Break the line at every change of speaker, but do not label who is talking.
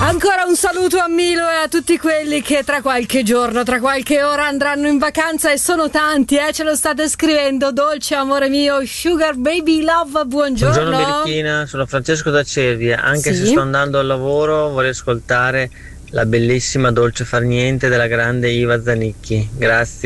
Ancora un saluto a Milo e a tutti quelli che tra qualche giorno, tra qualche ora andranno in vacanza, e sono tanti, ce lo state scrivendo. Dolce amore mio, Sugar Baby Love, buongiorno.
Buongiorno Berichina, sono Francesco da Cervia. Anche
Sì?
se sto andando al lavoro, vorrei ascoltare la bellissima Dolce far niente della grande Iva Zanicchi. Grazie.